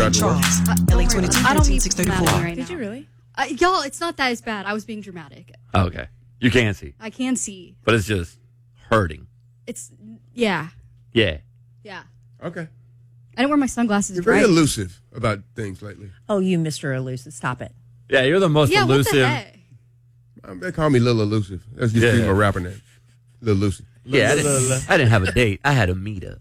out the way. LA 22, I don't need 634. right Did now. you really? Y'all, it's not that as bad. I was being dramatic. Oh, okay. You can see. I can see. But it's just hurting. It's, yeah. Yeah. Yeah. Okay. I didn't wear my sunglasses You're very right. elusive about things lately. Oh, you, Mr. Elusive. Stop it. Yeah, you're the most Yeah, what elusive. the heck? They call me Lil Elusive. That's just Yeah. my rapper name. Lil Elusive. Yeah, I didn't have a date. I had a meetup.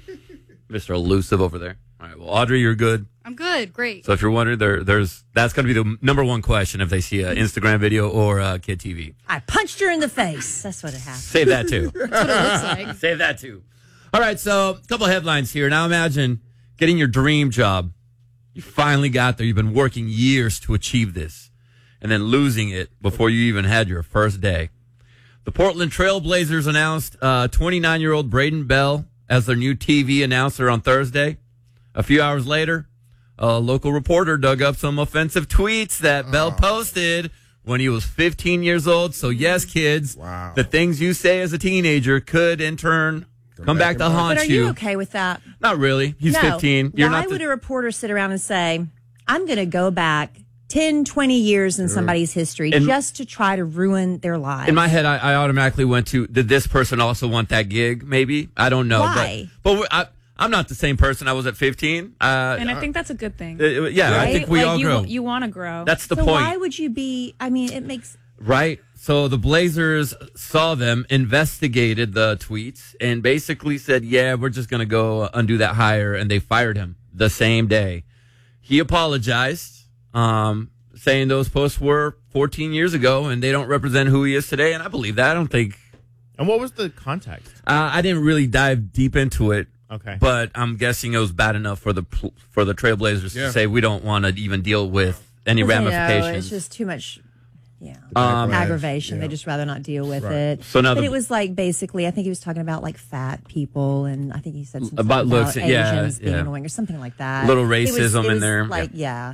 Mr. Elusive over there. All right, well, Audrey, you're good. I'm good. Great. So if you're wondering, that's going to be the number one question if they see an Instagram video or Kid TV. I punched her in the face. That's what it happened. Save that too. That's what it looks like. Save that too. All right, so a couple headlines here. Now imagine getting your dream job. You finally got there. You've been working years to achieve this, and then losing it before you even had your first day. The Portland Trail Blazers announced 29-year-old Braden Bell as their new TV announcer on Thursday. A few hours later, a local reporter dug up some offensive tweets that Bell posted when he was 15 years old. So yes, kids, the things you say as a teenager could in turn come back to haunt But are you okay with that? Not really. He's No. 15. You're Why not would a reporter sit around and say, I'm going to go back 10, 20 years in somebody's history just to try to ruin their lives? In my head, I automatically went to, did this person also want that gig? Maybe. I don't know. Why? But I'm not the same person I was at 15. And I think that's a good thing. Yeah, I Right? think we all grow. You want to grow. That's the So point. why would you be, I mean, it makes... Right. So the Blazers saw them, investigated the tweets, and basically said, yeah, we're just going to go undo that hire. And they fired him the same day. He apologized, saying those posts were 14 years ago and they don't represent who he is today. And I believe that. I don't think. And what was the context? I didn't really dive deep into it. Okay. But I'm guessing it was bad enough for the Trailblazers to say we don't want to even deal with any ramifications. it's just too much... aggravation. They just rather not deal with it. So now but it was like basically, I think he was talking about like fat people, and I think he said something about looks, Asians being annoying or something like that. Little racism it was in there, like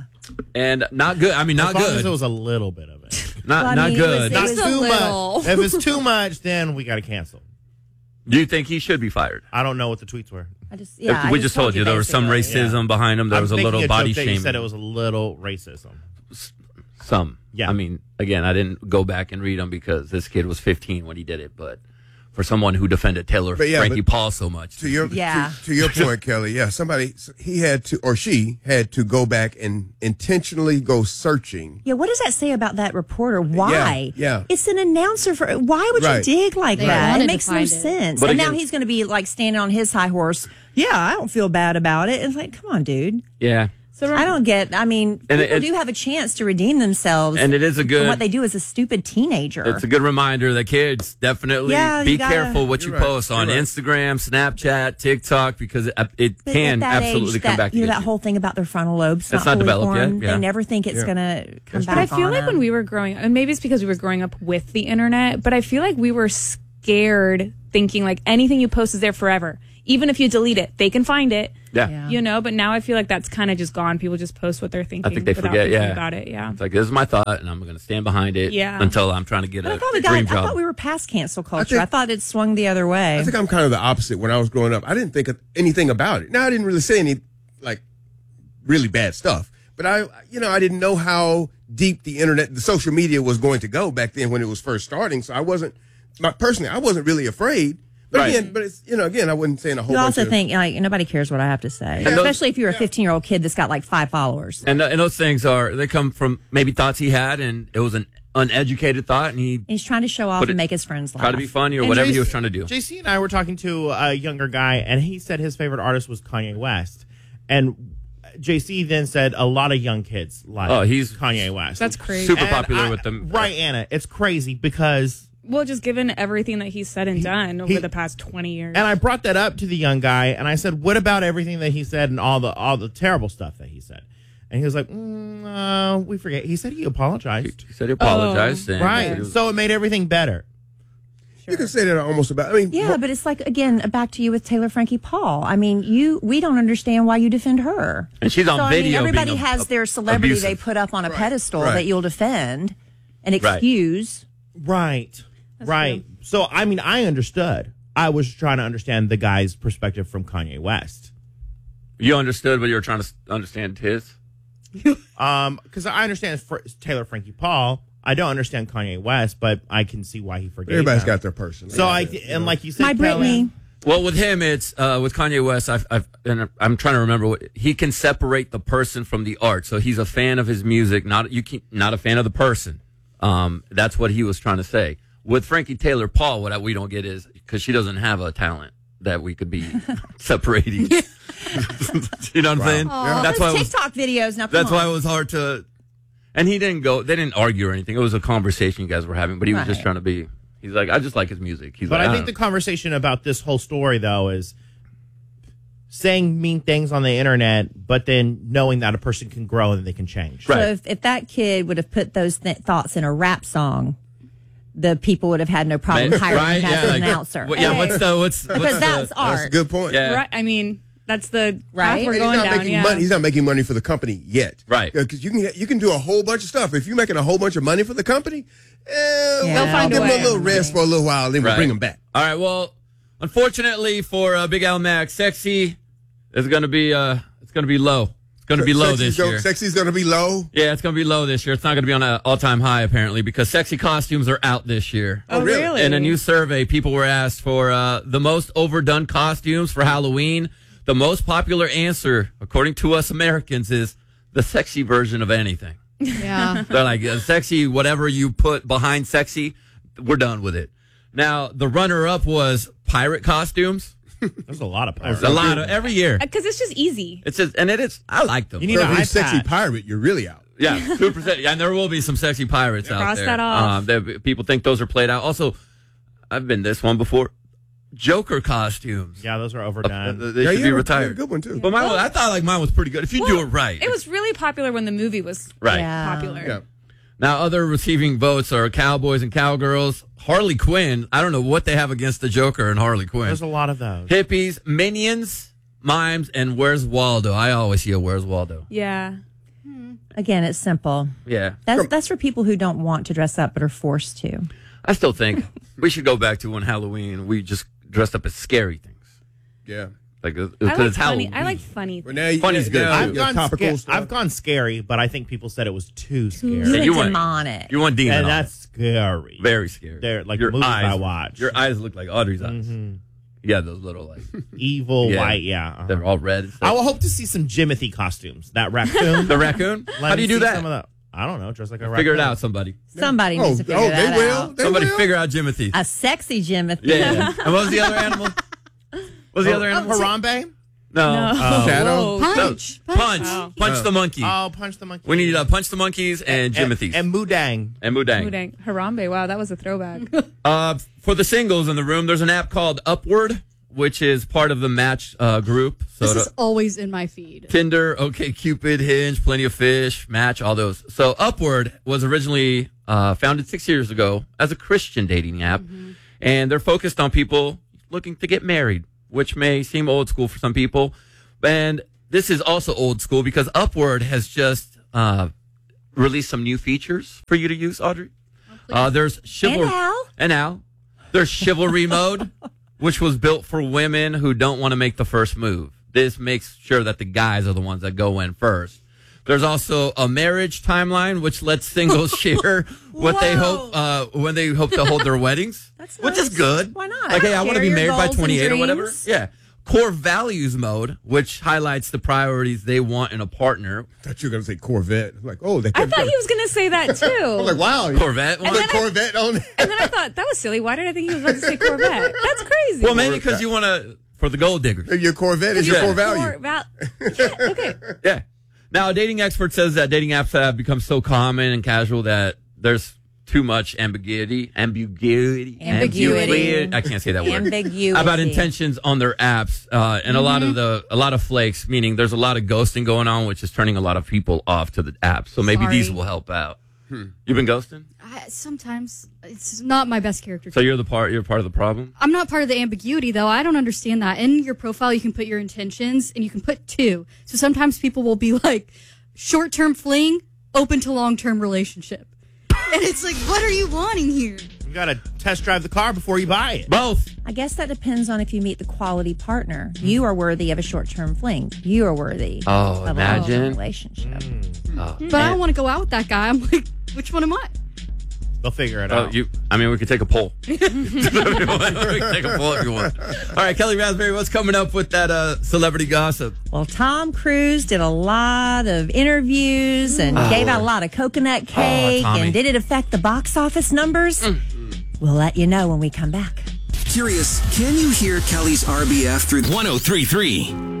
and not good. I mean, not as long good. as it was a little bit of it. Not good. Not Just a too little. much. If it's too much, then we got to cancel. Do you think he should be fired? I don't know what the tweets were. We just told you there was some racism behind him. There was a little body shaming. You said it was a little racism. Some. Yeah. I mean, again, I didn't go back and read them because this kid was 15 when he did it. But for someone who defended Taylor Frankie Paul so much. To your point, Kelly, he had to, or she had to go back and intentionally go searching. Yeah, what does that say about that reporter? Why? Yeah. It's an announcer for, why would you dig like They that? wanted It to makes no find it. sense. But And now again- he's going to be like standing on his high horse. Yeah, I don't feel bad about it. It's like, come on, dude. Yeah. So I don't get, I mean, And people it- do have a chance to redeem themselves. And it is a for good- what they do as a stupid teenager. It's a good reminder that kids definitely Yeah, be you gotta- careful what you You're right. post on You're right. Instagram, Snapchat, TikTok, because it But can at that absolutely age, come that, back to you know, get that you. whole thing about their frontal lobes That's not not fully developed yet, formed. yeah. They never think it's going to come back But I feel on like when them. we were growing up, and maybe it's because we were growing up with the internet, but I feel like we were scared thinking like anything you post is there forever. Even if you delete it, they can find it. Yeah. You know, but now I feel like that's kind of just gone. People just post what they're thinking. I think they without forget, thinking yeah. about it. Yeah. It's like, this is my thought, and I'm going to stand behind it Yeah. until I'm trying to get But I a thought we dream I job. thought we were past cancel culture. think- I thought it swung the other way. I think I'm kind of the opposite. When I was growing up, I didn't think of anything about it. Now, I didn't really say any like really bad stuff, but I didn't know how deep the internet, the social media was going to go back then when it was first starting. So I wasn't really afraid. But Right. again, I wasn't saying a whole You bunch also of think like nobody cares what I have to say, those- especially if you're a 15-year-old kid that's got like 5 followers. And those things they come from maybe thoughts he had, and it was an uneducated thought, and he He's trying to show off Put it- and make his friends laugh. tried to be funny or And whatever he JC was trying to do. JC and I were talking to a younger guy, and he said his favorite artist was Kanye West. And JC then said a lot of young kids like he's Kanye West. That's crazy. Super popular with them. Right, Anna. It's crazy because... Well, just given everything that he's said and done over the past 20 years. And I brought that up to the young guy, and I said, what about everything that he said and all the terrible stuff that he said? And he was like, we forget. He said he apologized. He said he apologized. and he said Right. it was- So it made everything better. You can say that almost about. I mean, Yeah, but it's like again back to you with Taylor Frankie Paul. I mean, we don't understand why you defend her. And she's on so, video I mean, everybody being has their celebrity abusive. they put up on a pedestal right. that you'll defend and Right. excuse. Right. Right. So, I mean, I understood. I was trying to understand the guy's perspective from Kanye West. You understood what you were trying to understand his? Because I understand Taylor Frankie Paul. I don't understand Kanye West, but I can see why he forgave Everybody's them. got their person. So and like you said, My Britney. Well, with him, it's with Kanye West. And I'm trying to remember he can separate the person from the art. So he's a fan of his music, not a fan of the person. That's what he was trying to say. With Frankie Taylor Paul, what we don't get is because she doesn't have a talent that we could be separating. You know what I'm saying? That's why TikTok videos. Now, that's why it was hard to. And he didn't go. They didn't argue or anything. It was a conversation you guys were having. But he was just trying to be. He's like, I just like his music. He's but like, I think the conversation about this whole story, though, is saying mean things on the internet, but then knowing that a person can grow and they can change. Right. So if that kid would have put those thoughts in a rap song, the people would have had no problem hiring him as an announcer. What's Because that's art. That's a good point. Yeah. Right. I mean, that's the Right. path we're And going down. making Yeah. money. He's not making money for the company yet. Right. Because you can do a whole bunch of stuff. If you're making a whole bunch of money for the company, They'll find give a them way. a little rest for a little while, then we'll bring them back. All right. Well, unfortunately for Big Al Max, Sexy is going to be it's going to be low. It's going to be low this year. Sexy's going to be low. Yeah, it's going to be low this year. It's not going to be on an all-time high apparently because sexy costumes are out this year. Oh, really? In a new survey, people were asked for the most overdone costumes for Halloween. The most popular answer, according to us Americans, is the sexy version of anything. Yeah. They're like, sexy, whatever you put behind sexy, we're done with it. Now, the runner-up was pirate costumes. There's a lot of pirates. A lot of every year. Because it's just easy. It's just, and it is. I like them. You need So an if you're eye a sexy patch. pirate, you're really out. Yeah, 2%. Yeah, and there will be some sexy pirates out Cross there. that off. People think those are played out. Also, I've been this one before. Joker costumes. Yeah, those are overdone. They should be you had a retired. good one too. But I thought mine was pretty good. If you do it right. It was really popular when the movie was right. popular. Yeah. Now, other receiving votes are cowboys and cowgirls. Harley Quinn. I don't know what they have against the Joker and Harley Quinn. There's a lot of those. Hippies, Minions, Mimes, and Where's Waldo? I always see a Where's Waldo. Yeah. Again, it's simple. Yeah. That's for people who don't want to dress up but are forced to. I still think we should go back to when Halloween we just dressed up as scary things. Yeah. Like, I because like it's funny. Halloween. I like funny. But now Funny's good, now too. you got topical stuff. I've gone scary, but I think people said it was too scary. You Yeah, went you want- demonic. You want demon And on that's scary. it. Very scary. They're like Your the movies eyes, I watch. Your eyes look like Audrey's eyes. Yeah, those little like Evil, Yeah. white, yeah. uh-huh. they're all red. and stuff. I will hope to see some Jimothy costumes. That raccoon. The raccoon? Let How do me you do see that? Some of the, I don't know. Dress like a raccoon. Figure it out, somebody. Somebody needs to figure they that will. out. They Somebody will. figure out Jimothy. A sexy Jimothy. Yeah. And what was the other animal? What was the other animal? Harambe? No. Shadow. Punch. Punch. Oh. Punch the monkey. Oh, Punch the Monkey. We need Punch the Monkeys and Jimothy's. And Mudang. And Mudang. Mudang. Harambe. Wow, that was a throwback. For the singles in the room, there's an app called Upward, which is part of the Match group. So This is always in my feed. Tinder, OkCupid, Hinge, Plenty of Fish, Match, all those. So Upward was originally founded 6 years ago as a Christian dating app, and they're focused on people looking to get married, which may seem old school for some people. And this is also old school because Upward has just released some new features for you to use, Audrey. There's chivalry. And Al. There's chivalry mode, which was built for women who don't want to make the first move. This makes sure that the guys are the ones that go in first. There's also a marriage timeline, which lets singles share what they hope when they hope to hold their weddings, which is good. Why not? Like, hey, I want to Share be your married by goals and 28 or whatever. dreams. Yeah. Core values mode, which highlights the priorities they want in a partner. I thought you were going to say Corvette. I'm like, oh, they I kept thought going. he was going to say that too. I'm like, wow. Corvette. You put Corvette on it. And then I thought, that was silly. Why did I think he was about to say Corvette? That's crazy. Well, maybe because you want to, for the gold diggers. Your Corvette is your core value. Yeah, okay. Yeah. Now, a dating expert says that dating apps have become so common and casual that there's too much ambiguity. I can't say that word. Ambiguity. About intentions on their apps, and a lot of flakes. Meaning, there's a lot of ghosting going on, which is turning a lot of people off to the app. So maybe Sorry. these will help out. You've been ghosting, Sometimes it's not my best character. so you're part of the problem. I'm not part of the ambiguity, though. I don't understand that. In your profile, you can put your intentions, and you can put 2. So sometimes people will be like, short-term fling, open to long-term relationship. And it's like, what are you wanting here? You got to test drive the car before you buy it. Both. I guess that depends on if you meet the quality partner. You are worthy of a short-term fling. You are worthy of a imagine. long-term relationship. But I don't want to go out with that guy. I'm like, which one am I? They'll figure it Oh, out. we could take a poll. We can take a poll if you want. All right, Kelly Raspberry, what's coming up with that celebrity gossip? Well, Tom Cruise did a lot of interviews and gave out a lot of coconut cake. Tommy. And did it affect the box office numbers? We'll let you know when we come back. Curious, can you hear Kelly's RBF through 103.3?